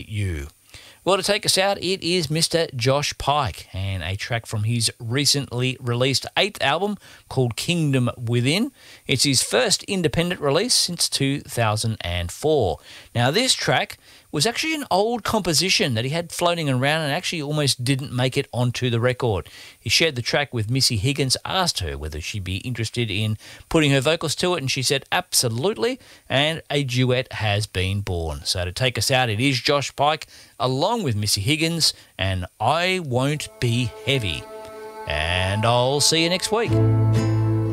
You. Well, to take us out, it is Mr. Josh Pike and a track from his recently released 8th album called Kingdom Within. It's his first independent release since 2004. Now, this track was actually an old composition that he had floating around and actually almost didn't make it onto the record. He shared the track with Missy Higgins, asked her whether she'd be interested in putting her vocals to it, and she said absolutely, and a duet has been born. So to take us out, it is Josh Pike along with Missy Higgins and I Won't Be Heavy. And I'll see you next week.